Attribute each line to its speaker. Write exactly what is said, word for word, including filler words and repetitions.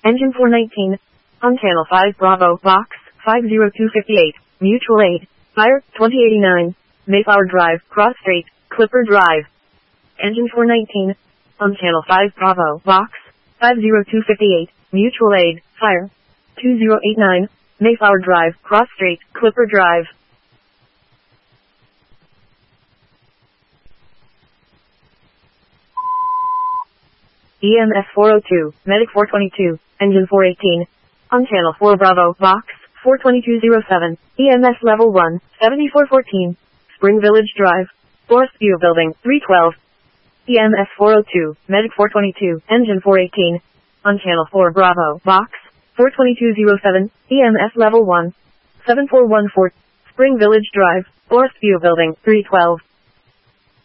Speaker 1: Engine four nineteen. On Channel five Bravo, Box five zero two five eight, Mutual Aid, Fire twenty eighty-nine, Mayflower Drive, Cross Street, Clipper Drive. Engine four nineteen. On Channel five Bravo, Box five zero two five eight, Mutual Aid, Fire two zero eight nine, Mayflower Drive, Cross Street, Clipper Drive. E M S four oh two, Medic four twenty-two, Engine four eighteen. On Channel four Bravo, Box four two two zero seven, E M S Level one, seventy-four fourteen, Spring Village Drive, Forest View Building, three twelve. E M S four oh two, Medic four twenty-two, Engine four eighteen. On Channel four Bravo, Box four two two zero seven, E M S Level one, seven four one four, Spring Village Drive, Forest View Building, three twelve.